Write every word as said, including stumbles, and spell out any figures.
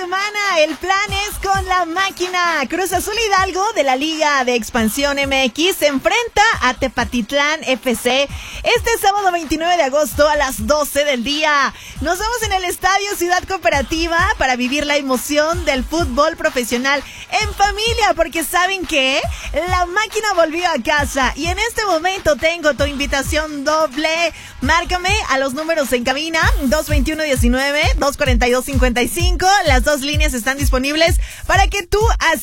semana el plan es con la máquina. Cruz Azul Hidalgo de la Liga de Expansión M X se enfrenta a Tepatitlán F C este sábado veintinueve de agosto a las doce del día. Nos vemos en el Estadio Ciudad Cooperativa para vivir la emoción del fútbol profesional en familia, porque ¿saben qué? La máquina volvió a casa y en este momento tengo tu invitación doble. Márcame a los números en cabina dos veintiuno diecinueve, dos cuarenta y dos cincuenta y cinco. Las dos líneas están disponibles para que tú